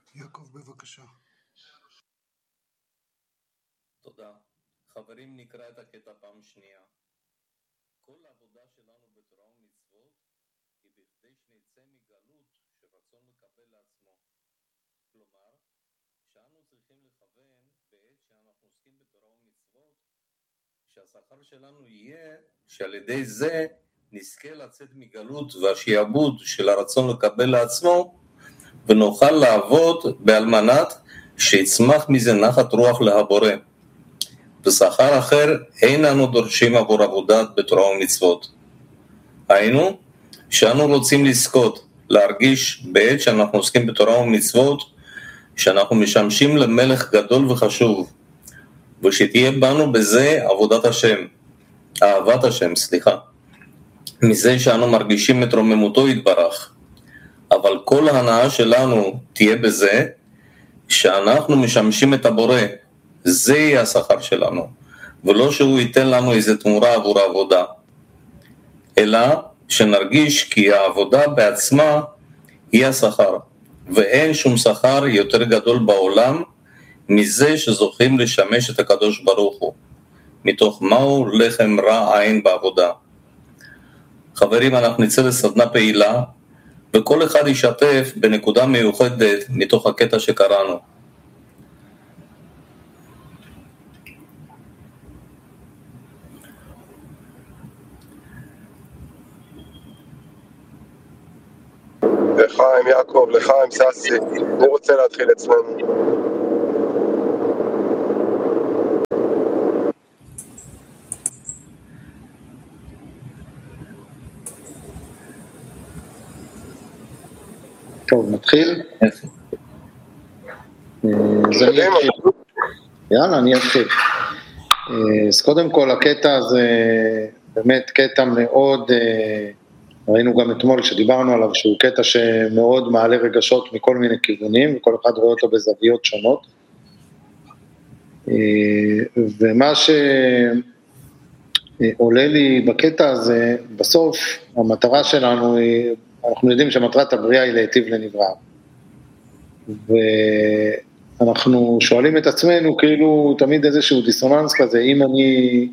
יעקב, בבקשה. תודה. חברים, נקרא את הקטע פעם שנייה. כל העבודה שלנו בתורה ומצוות היא בכדי שנצא מגלות שרצון לקבל לעצמו. כלומר, שאנו צריכים לכוון בעת שאנחנו עוסקים בתורה ומצוות, שהשכר שלנו יהיה שעל ידי זה נזכה לצאת מגלות והשיעבוד של הרצון לקבל לעצמו, ונוכל לעבוד על מנת שיצמח מזה נחת רוח להבורא. בשכר אחר אין אנו דורשים עבור עבודת בתורה ומצוות. היינו, שאנו רוצים לזכות, להרגיש בעת שאנחנו עוסקים בתורה ומצוות, שאנחנו משמשים למלך גדול וחשוב, ושתהיה בנו בזה עבודת השם, אהבת השם, מזה שאנו מרגישים את רוממותו יתברך. אבל כל ההנאה שלנו תהיה בזה שאנחנו משמשים את הבורא. זה יהיה השכר שלנו, ולא שהוא ייתן לנו איזה תמורה עבור העבודה, אלא שנרגיש כי העבודה בעצמה היא השכר, ואין שום שכר יותר גדול בעולם מזה שזוכים לשמש את הקדוש ברוך הוא, מתוך מהו לחם רע עין בעבודה. חברים, אנחנו נצא לסדנה פעילה, וכל אחד ישתף בנקודה מיוחדת מתוך הקטע שקראנו. לחיים יעקב, לחיים ססי, אני רוצה להתחיל אצלנו. טוב, נתחיל? יאללה, אני אתחיל. אז קודם כל, הקטע הזה באמת קטע מאוד, ראינו גם אתמול שדיברנו עליו, שהוא קטע שמאוד מעלה רגשות מכל מיני כיוונים, וכל אחד רואה אותו בזוויות שונות. ומה שעולה לי בקטע הזה, בסוף המטרה שלנו היא, אנחנו יודעים שמטרת הבריאה היא להיטיב לנברא. ואנחנו שואלים את עצמנו, כאילו תמיד איזשהו דיסוננס כזה, אם אני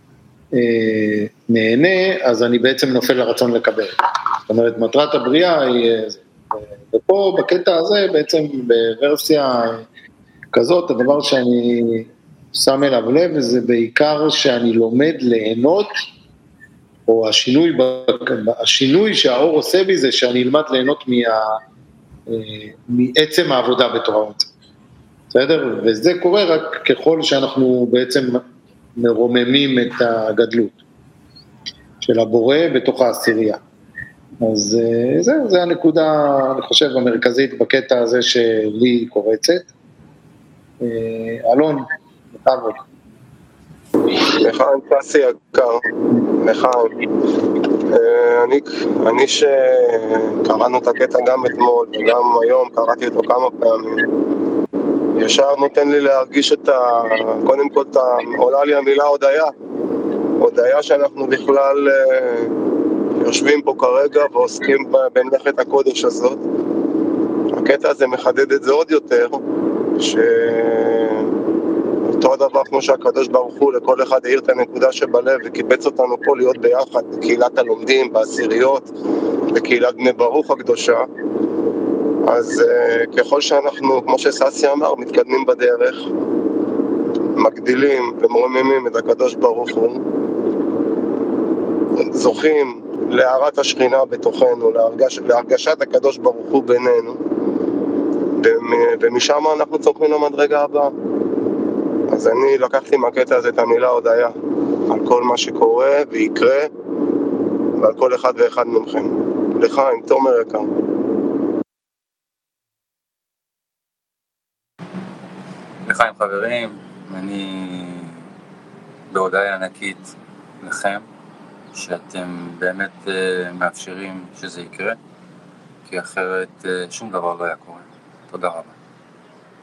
נהנה, אז אני בעצם נופל לרצון לקבל. זאת אומרת, מטרת הבריאה היא, ופה בקטע הזה, בעצם בוורסיה כזאת, הדבר שאני שם אליו לב, זה בעיקר שאני לומד ליהנות, או השינוי שהאור עושה בי זה שאני אלמד ליהנות מעצם העבודה בתורה ומצוות. בסדר? וזה קורה רק ככל שאנחנו בעצם מרוממים את הגדלות של הבורא בתוך העשירייה. אז זה הנקודה, אני חושב, המרכזית בקטע הזה שלי קורצת. אלון, בכבוד. לחיים פסי יקר, לחיים. אני שקראנו את הקטע גם אתמול וגם היום, קראתי אותו כמה פעמים, ישר נותן לי להרגיש קודם כל עולה לי המילה הודיה שאנחנו בכלל יושבים פה כרגע ועוסקים במלאכת הקודש הזאת. הקטע הזה מחדד את זה עוד יותר, אותו הדבר כמו שהקדוש ברוך הוא לכל אחד העיר את הנקודה שבלב וקיבץ אותנו פה להיות ביחד בקהילת הלומדים, בעשיריות, בקהילת בני ברוך הקדושה. אז ככל שאנחנו, כמו שססי אמר, מתקדמים בדרך, מגדילים ומרוממים את הקדוש ברוך הוא, זוכים להארת השכינה בתוכנו, להרגשת הקדוש ברוך הוא בינינו, ומשם אנחנו צומחים למדרגה הבאה. אז אני לקחתי מהקטע הזה את המילה הודיה על כל מה שקורה ויקרה ועל כל אחד ואחד מכם. לחיים, תומר יקר. לחיים חברים, אני בהודיה ענקית לכם שאתם באמת מאפשרים שזה יקרה, כי אחרת שום דבר לא היה קורה. תודה רבה.